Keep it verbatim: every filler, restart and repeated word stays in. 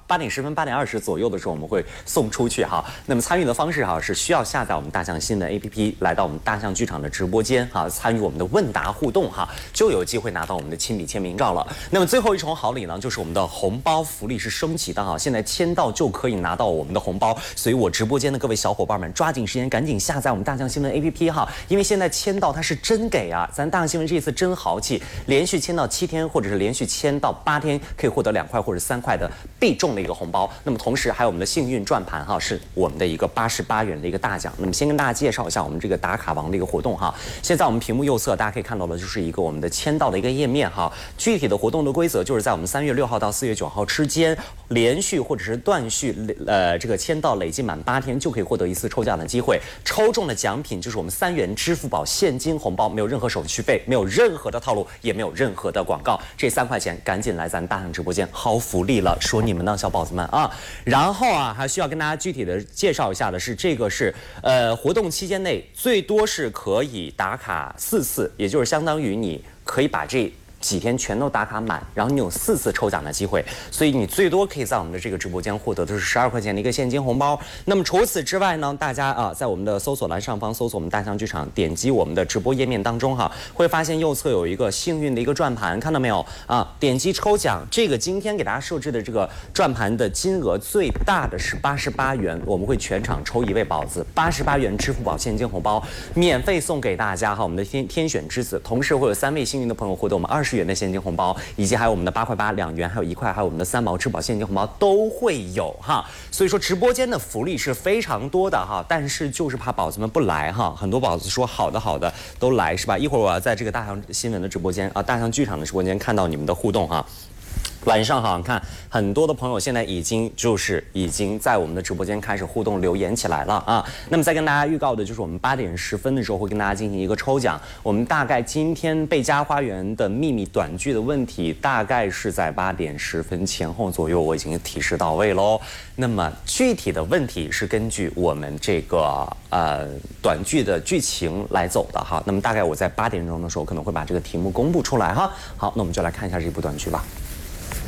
八点十分、八点二十左右的时候我们会送出去哈。那么参与的方式哈是需要下载我们大象新闻 A P P， 来到我们大象剧场的直播间哈，参与我们的问答互动哈，就有机会拿到我们的亲笔签名照了。那么最后一重好礼呢，就是我们的红包福利是升级的哈，现在签到就可以拿到我们的红包，所以我直播间的各位小伙伴们抓紧时间赶紧下载我们大象新闻 A P P 哈，因为现在签到它是真给啊，咱大象新闻这一次真豪气，连续签到七天或者是连续签到八天，可以获得两块或者三块的必中的一个红包。那么同时还有我们的幸运转盘哈，是我们的一个八十八元的一个大奖。那么先跟大家介绍一下我们这个打卡王的一个活动哈。现在我们屏幕右侧大家可以看到的就是一个我们的签到的一个页面哈。具体的活动的规则就是在我们三月六号到四月九号之间，连续或者是断续呃这个签到累计满八天就可以获得一次抽奖的机会。抽中的奖品就是我们三元支付宝现金红包，没有任何手续费，没有任何的套路，也没有任何的广告。这三块钱赶紧来咱大象直播间薅福利了，说你们呢，小宝子们啊！然后啊，还需要跟大家具体的介绍一下的是，这个是呃活动期间内最多是可以打卡四次，也就是相当于你可以把这几天全都打卡满，然后你有四次抽奖的机会，所以你最多可以在我们的这个直播间获得的是十二块钱的一个现金红包。那么除此之外呢，大家啊，在我们的搜索栏上方搜索我们大象剧场，点击我们的直播页面当中哈，会发现右侧有一个幸运的一个转盘，看到没有啊？点击抽奖，这个今天给大家设置的这个转盘的金额最大的是八十八元，我们会全场抽一位宝子，八十八元支付宝现金红包免费送给大家哈，我们的天天选之子，同时会有三位幸运的朋友获得我们二十元的现金红包，以及还有我们的八块八、两元，还有一块，还有我们的三毛支付宝现金红包都会有哈。所以说直播间的福利是非常多的哈，但是就是怕宝子们不来哈。很多宝子说好的好的都来是吧？一会儿我要在这个大象新闻的直播间啊，大象剧场的直播间看到你们的互动哈。晚上好像看很多的朋友现在已经就是已经在我们的直播间开始互动留言起来了啊。那么再跟大家预告的就是我们八点十分的时候会跟大家进行一个抽奖。我们大概今天贝佳花园的秘密短剧的问题大概是在八点十分前后左右，我已经提示到位喽。那么具体的问题是根据我们这个呃短剧的剧情来走的哈。那么大概我在八点钟的时候可能会把这个题目公布出来哈。好，那我们就来看一下这部短剧吧。